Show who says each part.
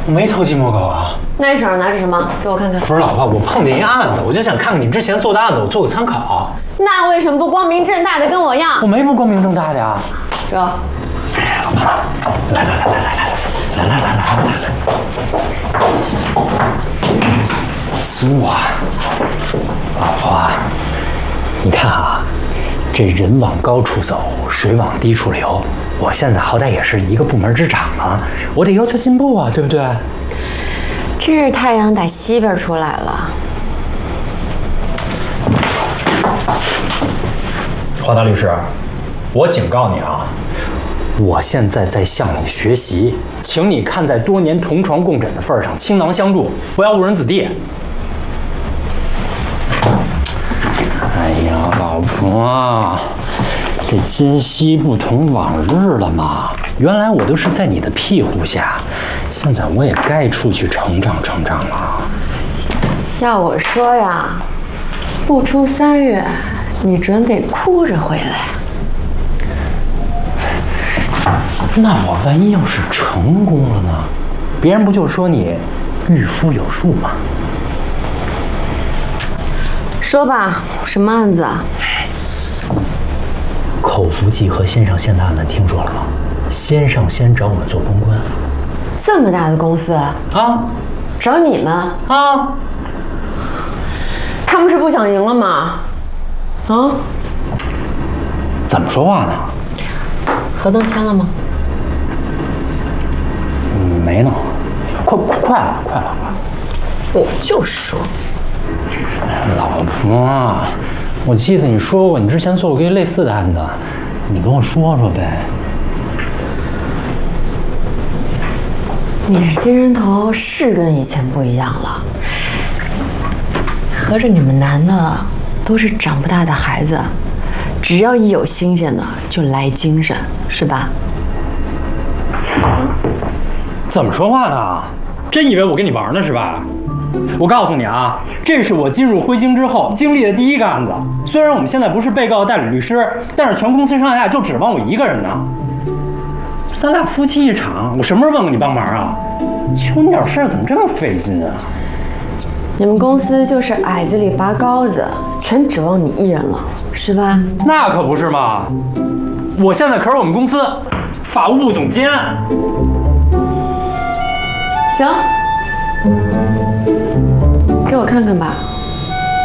Speaker 1: 我没偷鸡摸狗啊。
Speaker 2: 那你手上拿着什么？给我看看。
Speaker 1: 不是老婆，我碰见一案子，我就想看看你之前做的案子，我做个参考。
Speaker 2: 那为什么不光明正大的跟我要？
Speaker 1: 我没不光明正大的呀。
Speaker 2: 这。
Speaker 1: 哎，老婆，来，租啊，老婆，你看啊，这人往高处走，水往低处流。我现在好歹也是一个部门之长啊，我得要求进步啊，对不对？
Speaker 2: 这是太阳打西边出来了。
Speaker 1: 华达律师，我警告你啊，我现在在向你学习，请你看在多年同床共枕的份上，倾囊相助，不要误人子弟。哎呀，老婆，这今夕不同往日了嘛。原来我都是在你的庇护下，现在我也该出去成长成长了。
Speaker 2: 要我说呀，不出3月，你准得哭着回来。
Speaker 1: 那我万一要是成功了呢？别人不就说你御夫有术吗？
Speaker 2: 说吧，什么案子啊？
Speaker 1: 口服剂和先上先的案子听说了吗？先上先找我们做公关。
Speaker 2: 这么大的公司啊，找你们
Speaker 1: 啊？
Speaker 2: 他们是不想赢了吗？啊？
Speaker 1: 怎么说话呢？
Speaker 2: 合同签了吗？
Speaker 1: 没呢，快了。
Speaker 2: 我就说，
Speaker 1: 老婆，我记得你说过你之前做过一个类似的案子，你跟我说说呗。
Speaker 2: 你这精神头是跟以前不一样了。合着你们男的都是长不大的孩子，只要一有新鲜的就来精神，是吧？
Speaker 1: 怎么说话呢？真以为我跟你玩呢是吧？我告诉你啊，这是我进入辉京之后经历的第一个案子。虽然我们现在不是被告的代理律师，但是全公司上下就指望我一个人呢。咱俩夫妻一场，我什么时候问过你帮忙啊？求你点事儿怎么这么费劲啊？
Speaker 2: 你们公司就是矮子里拔高子，全指望你一人了，是吧？
Speaker 1: 那可不是嘛！我现在可是我们公司法务部总监。
Speaker 2: 行，给我看看吧。